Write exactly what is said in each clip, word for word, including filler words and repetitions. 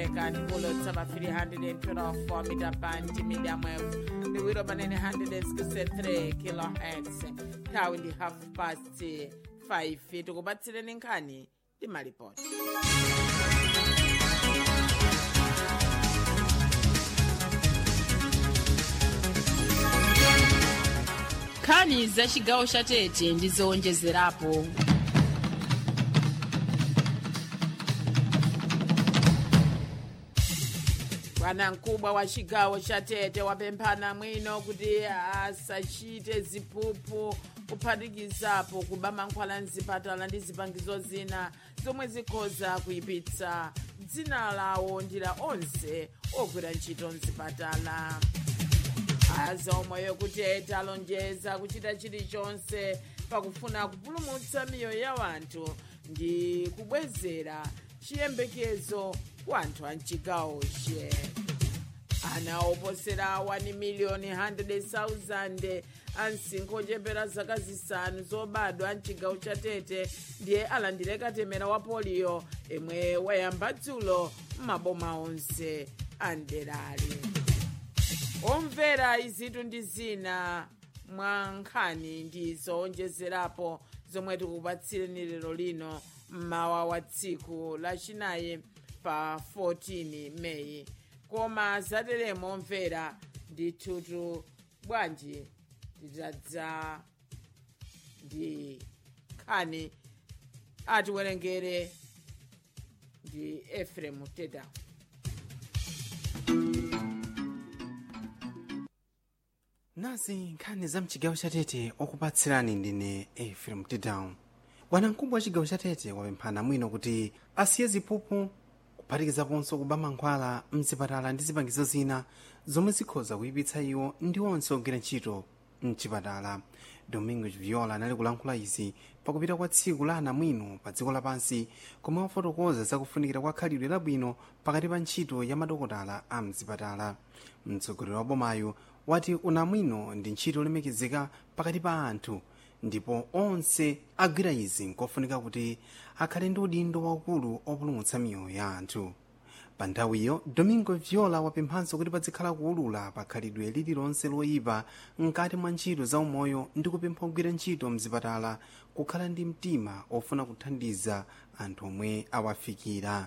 kanti kulotsa pa three hundred twelve meter band medium wave liwiro manene one hundred sixty-three kilohertz. Nthawi ndi half past five tikupatsireni nkhani ndi malipoti. nkhani za chigawo cha Tete ndi zowonjezerapo. Bwanamkubwa wa chigawo cha Tete wapemphana mwino kuti asachite ziphuphu kuphatikizapo kuba mankhwala mzipatala ndi zipangizo zina zomwe zikhoza kuyipitsa dzina lawo ndi la onse ogwira ntchito mzipatala. Azaumoyo kutete alonjeza kuchita chilichonse pakufuna kupulumutsa miyoyo ya wanthu ndi kubwezera chiyembekezo kwa anthu a mchigawochi. Ana oposera one million one hundred thousand ansinkhu ochepera zaka zisanu zobadwa mchigawo cha Tete ndiye alandire katemera wa polio imwe wayamba dzulo m'maboma onse anderali. Omvera izitu ndi zina mwa nkhani ndi zowonjezerapo zomwe tikupatsireni lero lino mmawa wa tsiku lachinayi pa fourteen Meyi. Koma zateremo omvera ndithutu bwanji titadza ndi nkhani atiwerengere ndi Efremu Teda. Nazi nkhani za mchigawo cha Tete okupatsirani ndine Efrem Tiddown. Bwanamkubwa wa chigawo cha Tete wapemphana mwino kuti asiye ziphuphu kuphatikizaponso kuba mankhwala mzipatala ndi zipangizo zina zomwe zikhoza kuyipitsa iwo ndi onse ogwira ntchito mchipatala. Domingo Viola anali kulankhula izi pakupita kwa tsiku la anamwino pa dziko lapansi komwe wafotokoza zakufunikira kwa khalidwe labwino pakati pa ntchito ya madokotala a mzipatala. Mtsogoleri wa bomayo wati unamwino ndi ntchito yolemekezeka pakati pa anthu ndipo onse agwira izi nkofunika kuti akhale ndi udindo waukulu opulumutsa miyoyo ya anthu. Pa nthawiyo Domingo Viola wapemphanso kuti pazikhala kuwulula pa khalidwe lililonse loyipa mkati mwa ntchito za umoyo ndi kupempha kugwira ntchito mzipatala kukhala ndi mtima ofuna kuthandiza anthu omwe awafikira.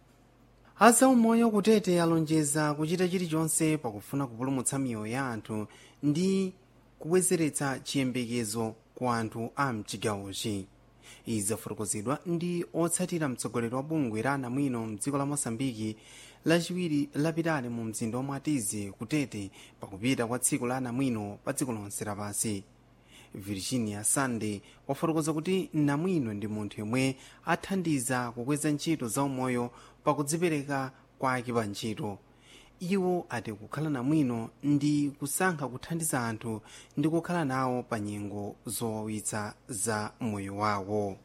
Azaumoyo kutete alonjeza kuchita chilichonse pakufuna kupulumutsa miyoyo ya anthu ndi kubwezeretsa chiyembekezo kwa anthu a mchigawochi. Izi zafotokozedwa ndi otsatira mtsogoleri wa bungwe la anamwino mdziko la Mosambiki lachiwiri lapitali mu mzinda wa Mwatizi kutete pakupita kwa tsiku la anamwino pa dziko lonse lapansi. Virginia Sunday wafotokoza kuti namwino ndi munthu yemwe athandiza kukweza ntchito za umoyo pakudzipereka kwake pa ntchito. Iwo ati kukhala namwino ndi kusankha kuthandiza anthu ndi kukhala nawo pa nyengo zowawitsa za moyo wawo.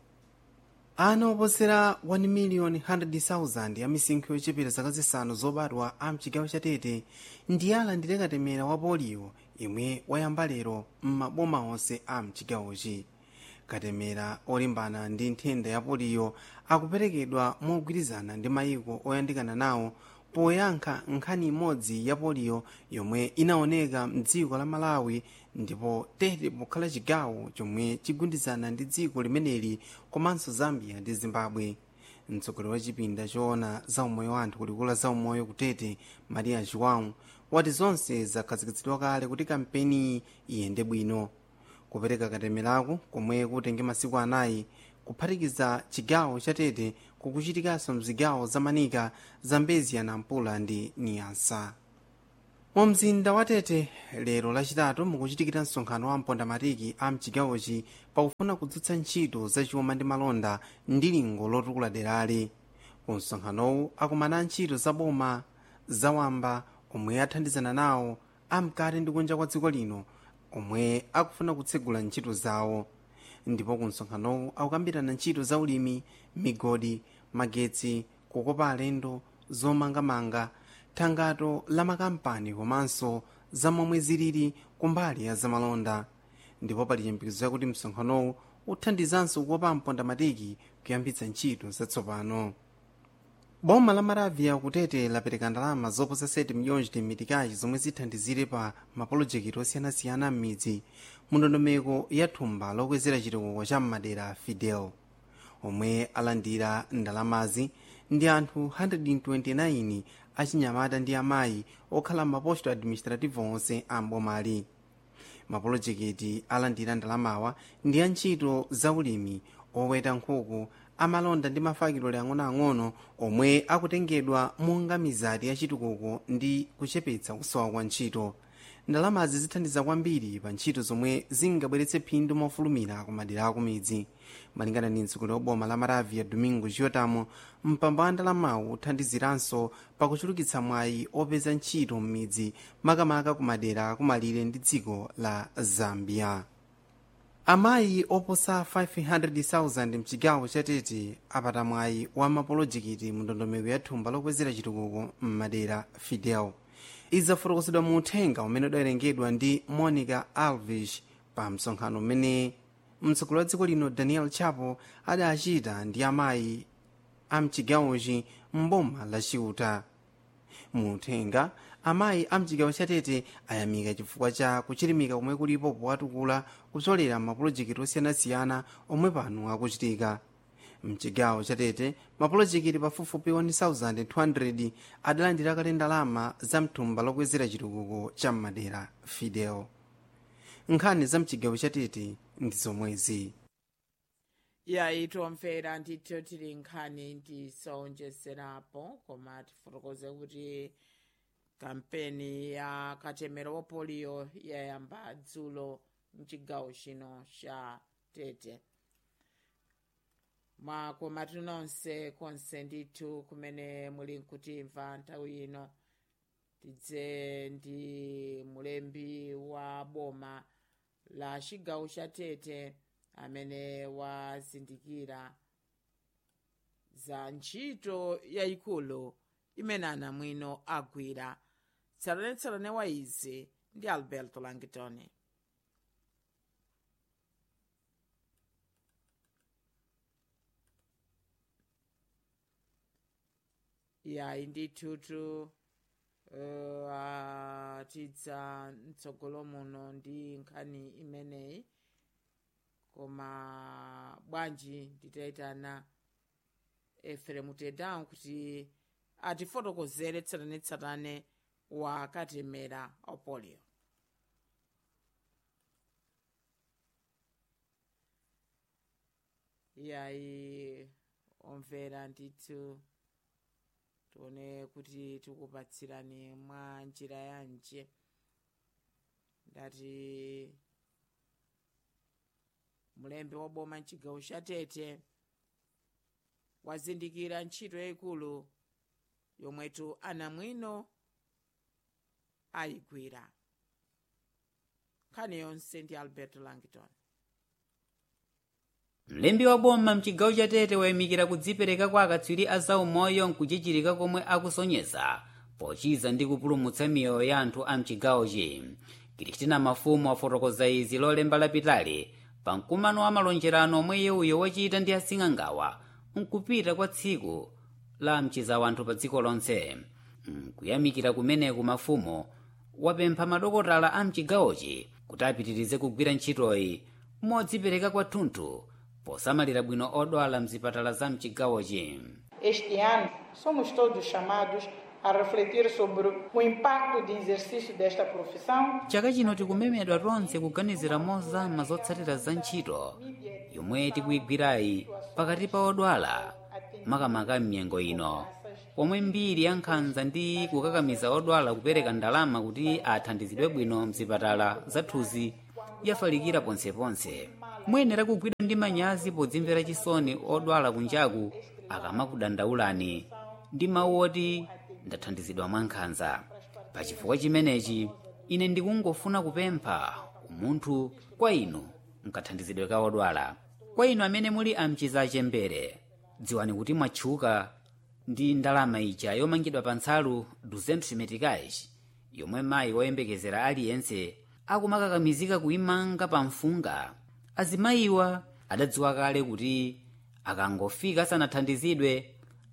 Ana oposera one million one hundred thousand ya misinkhu yochepera zaka zisanu zobadwa a mchigawo cha Tete ndiye alandire katemera wa polio imwe wayamba lero m'maboma onse a mchigawochi. Katemera olimbana ndi nthenda ya polio akuperekedwa mogwirizana ndi mayiko oyandikana nawo poyankha nkhani imodzi ya polio yomwe inaoneka mdziko la Malawi ndipo Tete pokhala chigawo chomwe chigundizana ndi dziko limeneli komanso Zambia ndi Zimbabwe. Mtsogoleri wa chipinda choona za umoyo wa anthu kulikula za umoyo kutete Maria João wati zonse zakhazikitsidwa kale kuti kampeni iyende bwino. Kupereka katemerako komwe kutenge masiku anayi kuphatikiza chigawo cha Tete kukuchitikanso mzigawo za Manika, Zambezia, Nampula ndi Niassa. Mu mzinda wa Tete lero lachitatu mukuchitikira msonkhano wa mpondamatiki a mchigawochi pakufuna kudzutsa ntchito zachuma ndi malonda ndi lingo lotukula derali. Ku msonkhanowu akumana ntchito za boma zawamba omwe athandizana nawo amkati ndi kunja kwa dziko lino omwe akufuna kutsegula ntchito zawo. Ndipo ku msonkhanowu akukambirana ntchito za ulimi, migodi, magetsi, kukopa alendo, zomangamanga, thandizo la makampani komanso za momwe zilili kumbali ya zamalonda. Ndipo pali chiyembekezo chakuti msonkhanowu uthandizanso kukopa mpondamatiki kuyambitsa ntchito zatsopano. boma la maravia kutete lapereka ndalama zoposa sete milhões de meticais zomwe zithandizire pa mapolojekiti osiyanasiyana m'midzi mu ndondomeko ya thumba lokwezera chitukuko cha m'madera fidel. Omwe alandira ndalamazi ndi anthu one hundred twenty-nine achinyamata ndi amayi okhala m'maposto administrativo onse a mbomali. Mapolojekiti alandira ndalamawa ndi antchito zaulimi, oweta nkhuku, amalonda ndi mafakitole ang'onoang'ono omwe akutengedwa monga mizati ya chitukuko ndi kuchepetsa kusowa kwa ntchito. Ndalamazi zithandiza kwambiri pa ntchito zomwe zingabweretse phindu mofulumira ku madera akumidzi. Malingana ndi mtsogoleri wa boma la maravia Domingo Giotamo, mpamba wa ndalamawu uthandiziranso pakuchulukitsa mwayi opeza ntchito m'midzi makamaka ku madera akumalire ndi dziko la Zambia. Amayi oposa five hundred thousand mchigawo cha Tete apata mwayi wa mapolojekiti mu ndondomeko ya thumba lokwezera chitukuko m'madera Fidel. Izafotokozedwa mu uthenga umene udawerengedwa ndi Monica Alves pa msonkhano umene mtsogoleri wa dziko lino Daniel Chapo adachita ndi amayi a mchigawochi mboma la Chiuta. Mu uthenga, amayi a mchigawo cha Tete ayamika chifukwa cha kuchirimika komwe kulipo powatukula kudzolera mapolojekiti osiyanasiyana omwe pano akuchitika. Mchigawo cha Tete mapolojekiti pafupifupi one thousand two hundred adalandira kale ndalama za mthumba lokwezera chitukuko cha m'madera Fidel. Nkhani za mchigawo cha Tete ndi zomwezi. Ya itomvera ndithu tili nkhani ndisonjezerapo koma tifotokoze kuti kampeni ya katemero wa polio yayamba dzulo mchigawo chino cha Tete. Mwakomatu nonse konse ndithu kumene muli nkutimva nthawi ino tidze ndi mulembi wa boma la chigawo cha Tete amene wazindikira za ntchito yayikulu imene anamwino agwira. Tsalanetsalane wa izi ndi Alberto Langitoni. Ya indithutu uh, atidza mtsogolo muno ndi nkhani imeneyi koma bwanji nditayitana Efrem Tedown kuti atifotokozere tsatanetsatane wa katemera wa polio. Yayi omvera ndithu tione kuti tikupatsirani mwa njira yanji ndati mulembi wa boma mchigawo cha Tete wazindikira ntchito yayikulu yomwetu anamwino ayigwira. Nkhani yonse ndi Alberto Langton. Mlembi wa boma mchigawo cha Tete wayamikira kudzipereka kwa akatswiri a zaumoyo nkuchichirika komwe akusonyeza pochiza ndi kupulumutsa miyoyo ya anthu a mchigawochi. Kristina Mafumu wafotokoza izi lolemba lapitali pa mkumano wa malonjerano omwe yewuyo wachita ndi asing'angawa nkupita kwa tsiku la mchiza wanthu pa dziko lonse. Kuyamikira kumeneku Mafumu wapempha madokotala a mchigawochi kuti apitirize kugwira ntchitoyi modzipereka kwathunthu posamalira bwino odwala mzipatala za mchigawochi. Este ano somos todos chamados a refletir sobre o impacto do exercício desta profissão. Chaka chino tikumemedwa tonse kuganizira mozama zotsatira za ntchito yomwe tikuyigwirayi pakati pa odwala makamaka m'nyengo ino pomwe mbiri ya nkhanza ndi kukakamiza odwala kupereka ndalama kuti athandizidwe bwino mzipatala zathuzi yafalikira ponseponse. Muyenera kugwira ndi manyazi podzimvera chisoni odwala kunjaku akamakudandaulani ndi mawu oti ndathandizidwa mwa nkhanza. Pachifukwa chimenechi ine ndikungofuna kupempha umunthu kwa inu mkathandizidwe ka odwala. Kwa inu amene muli amchiza achembere, dziwani kuti mwatchuka ndi ndalama ija yomangidwa pa nsalu duzentos meticais yomwe mayi woyembekezera aliyense akumakakamizika kuimanga pa mfunga. Azimayiwa adadziwa kale kuti akangofika sanathandizidwe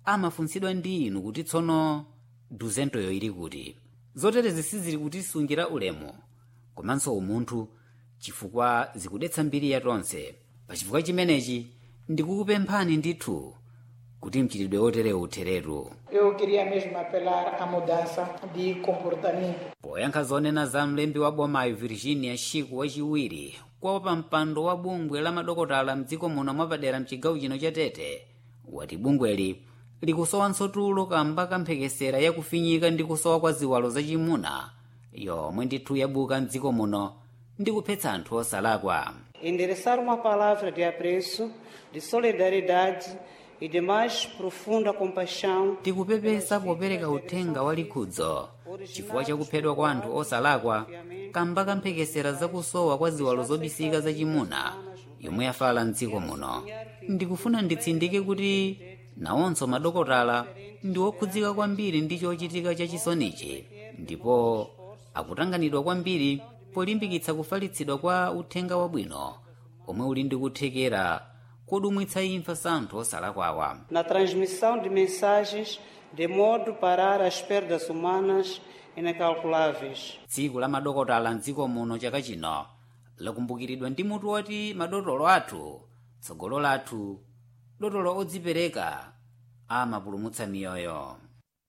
amafunsidwa ndi inu kuti tsono duzentoyo ili kuti. Zoterezi sizili kutisungira ulemu komanso umunthu chifukwa zikudetsa mbiri ya tonse. Pachifukwa chimenechi ndikukupemphani ndithu kuti mchitidwe oterewu utheretu. Eu queria mesmo apelar à mudança de comportamento. Poyankha zonena za mlembi wa bomayo Virginia Shiku wachiwiri kwa pampando wa bungwe la madokotala mdziko muno mwapadera mchigawo chino cha Tete, wati bungweli likusowanso tulo kamba kamphekesera yakufinyika ndi kusowa kwa ziwalo zachimuna yomwe ndithu yabuka mdziko muno ndi kuphetsa anthu osalakwa. Endereçar uma palavra de apreço, de solidariedade e de mais profunda compaixão. Tikupepesa popereka uthenga wa likhudzo chifukwa chakuphedwa kwa anthu osalakwa kamba kamphekesera zakusowa kwa ziwalo zobisika zachimuna yomwe yafala mdziko muno. Ndikufuna nditsindike kuti nawonso madokotala ndi okhudzika kwambiri ndi chochitika chachisonichi ndipo akutanganidwa kwambiri polimbikitsa kufalitsidwa kwa uthenga wabwino omwe uli ndi kuthekera kodumwitsa imfa za anthu osalakwawa. Na transmissão de mensagens de modo parar as perdas humanas incalculáveis. Tsiku la madokotala mdziko muno chaka chino lakumbukiridwa ndi mutu woti madotolo athu tsogolo lathu, dotolo odzipereka amapulumutsa miyoyo.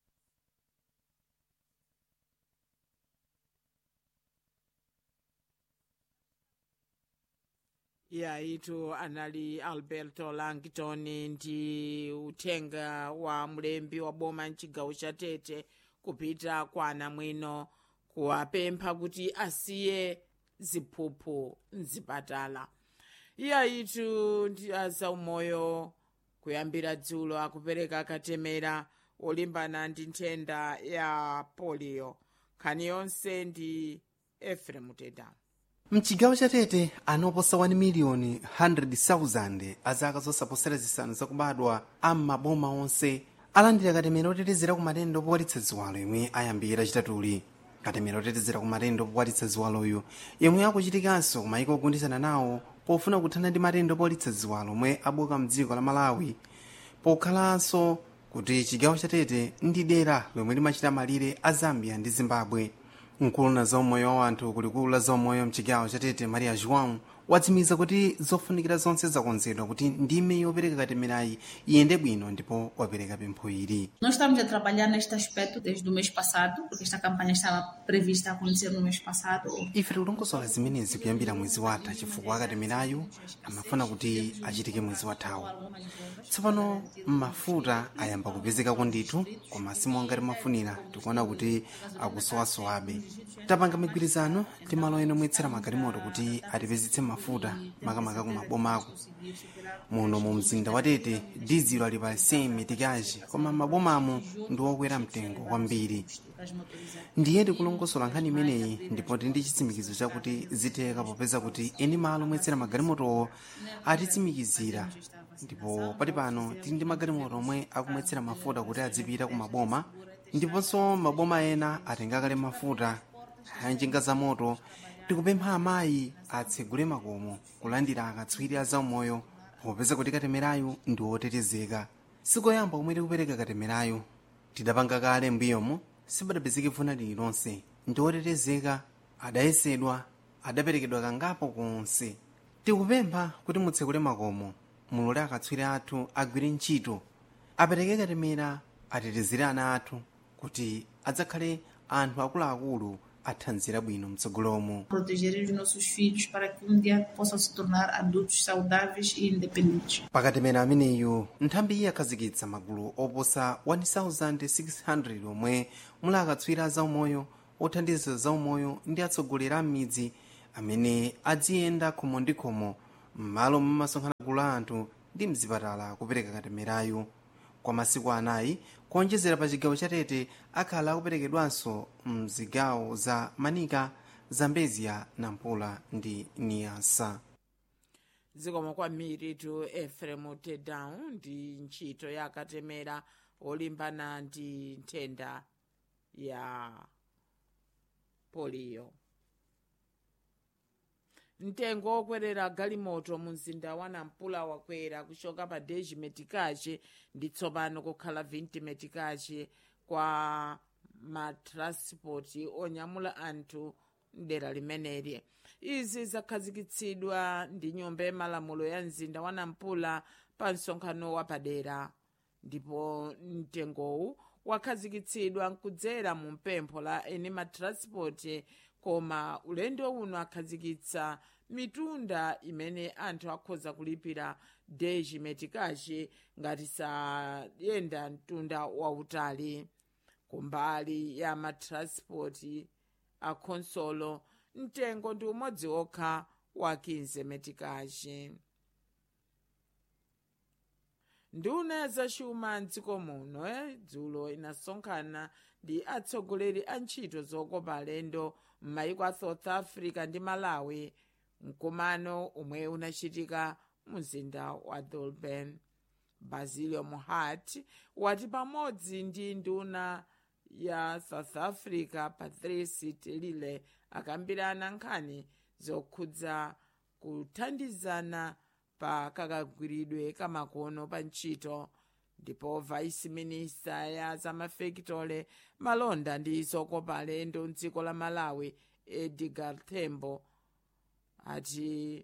yaitu anali Alberto Langton ndi uthenga wa mlembi wa boma mchigawo cha Tete kupita kwa anamwino kuwapempha kuti asiye ziphuphu mzipatala. Yaitu ndi azaumoyo kuyambira dzulo akupereka katemera olimbana ndi nthenda ya polio. Nkhani yonse ndi Efrem Tedam. mchigawo cha Tete anoposa one miliyoni one hundred thousand azaka zosaposera zisanu zakubadwa am'maboma onse alandira katemera otetezera ku matenda opowalitsa ziwalo yomwe ayambira chitatuli. Katemera otetezera ku matenda opowalitsa ziwaloyo yomwe akuchitikanso ku mayiko ogundizana nawo pofuna kuthana ndi matenda opowalitsa ziwalo omwe abuka mdziko la Malawi, pokhalanso kuti chigawo cha Tete ndi dera lomwe limachita malire a Zambia ndi Zimbabwe. Mkulu na zaumoyo wa anthu kulikulu la zaumoyo mchigawo cha Tete Maria João watsimikiza kuti zofunikira zonse zakonzedwa kuti ndime yopereka katemerayi iyende bwino ndipo wapereka pempho ili. Nós estamos a trabalhar neste aspecto desde o mês passado, porque esta campanha estava prevista a acontecer no mês passado. Ife tikulongosola zimenezi kuyambira mwezi watha chifukwa katemerayu amafuna kuti achitike mwezi wathawo. Tsopano mafuta ayamba kupezekako ndithu koma simongati mafunira tikuona kuti akusowasowabe. Tapanga migwirizano ndi malo ena omwetsera magalimoto kuti atipezetse mafuta makamaka ku mabomako. Muno mu mzinda wa Tete dizilo ali pa cem metikaji koma mabomamo ndi okwera mtengo kwambiri. Ndiye tikulongosola nkhani imeneyi ndipo tili ndi chitsimikizo chakuti zitheka popeza kuti eni malo omwetsera magalimotowo atitsimikizira ndipo pali pano tili ndi magalimoto omwe akumwetsera mafuta kuti adzipita ku maboma ndiponso maboma ena atengakale mafuta anjinga za moto. Tikupempha amayi atsegule makomo kulandira akatswiri a zaumoyo popeza kuti katemerayu ndi otetezeka. Sikoyamba omwe tikupereka katemerayu tidapanga kale mbuyomo sipadapezeke vuto lililonse, ndi otetezeka, adayesedwa, adaperekedwa kangapo konse. Tikupempha kuti mutsegule makomo mulole akatswiri athu agwire ntchito apereke katemera atetezere ana athu kuti adzakhale anthu akuluakulu athanzira bwino mtsogolomo. Proteger os nossos filhos para que um dia possam se tornar adultos saudáveis e independentes. Pakatemera ameneyu nthambi iyi yakhazikitsa magulu oposa one thousand six hundred omwe muli akatswiri a zaumoyo othandiza zaumoyo ndi atsogoleri a m'midzi amene adziyenda khomo ndi khomo m'malo mmasonkhana gulu la anthu ndi mzipatala kupereka katemerayu. Kwa masiku anayi kuonjezera pa chigawo cha Tete akhala akuperekedwanso mzigawo za Manika, Zambezia, Nampula ndi Niassa. Zikomo kwambiri tu Efrem Tedam ndi ntchito ya katemera olimbana ndi nthenda ya polio. mtengo wokwerera galimoto mu mzinda wa nampula wakwera kuchoka pa dez metikache ndi tsopano kukhala vinte metikache kwa matranspoti onyamula anthu mdera limeneli. Izi zakhazikitsidwa ndi nyumba yamalamulo ya mzinda wa nampula pa msonkhano wapadera, ndipo mtengowu wakhazikitsidwa kudzera mu mpempho la eni matranspoti, koma ulendo uno akhazikitsa mitunda imene anthu akhoza kulipira dez metikache ngati sayenda mtunda wautali. Kumbali ya matranspoti akhonsolo mtengo ndi umodzi wokha wa quinze metikache. Nduna ya zachuma mdziko muno eh, dzulo inasonkhana ndi atsogoleri a ntchito zokopa alendo m'mayiko a South Africa ndi Malawi, mkumano umwe unachitika mu mzinda wa Durban. Basilio Mohat wati pamodzi ndi nduna ya South Africa Patrice Tilile akambirana nkhani zokhudza kuthandizana pa kakagwiridwe kamakono pa ntchito, ndipo vice minister ya zamafekitole malonda ndi zokopa alendo mdziko la Malawi Edgar Tembo ati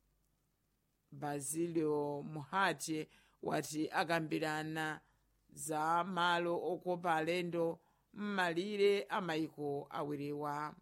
Basilio Mohat wati akambirana za malo okopa alendo m'malire amayiko awiriwa.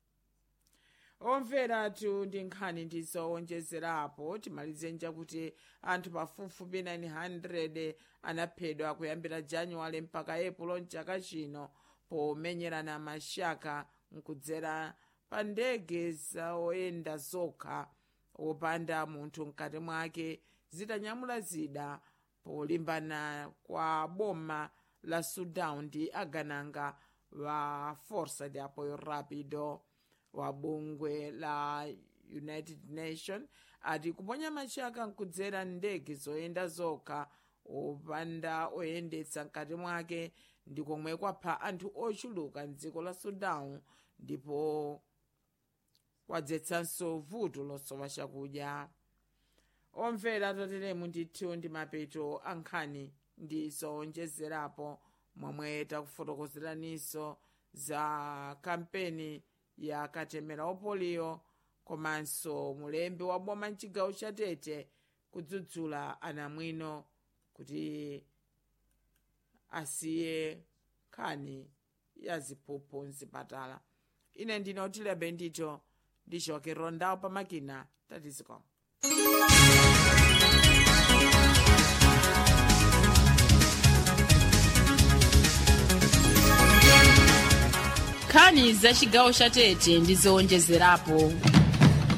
Omveratu ndi nkhani ndizowonjezerapo timalize nja kuti anthu pafupifupi nine hundred anaphedwa kuyambira Januwale mpaka Epulo mchaka chino pomenyerana mashaka nkudzera pa ndege zoyenda zokha opanda munthu mkati mwake zitanyamula zida polimbana kwa boma la Sudan ndi agananga wa Força de Apoio Rápido wa bungwe la United Nations ati kuponya mashaka nkudzera ndege zoyenda zokha opanda oyendetsa mkati mwake ndi komwe kwapha anthu ochuluka mdziko la Sudan, ndipo kwadzetsanso vuto losowa chakudya. Omvera toteremu ndithu ndi mapeto ankhani ndi zowonjezerapo momwe takufotokozeraninso za kampeni ya katemera opolio komanso mulembi wa boma mchigawo cha Tete kudzudzula anamwino kuti asiye nkhani ya ziphuphu mzipatala. Ine ndine Otile Bendito ndichoke rondawo pamakina tatiziko. nkhani za chigawo cha Tete ndi zowonjezerapo.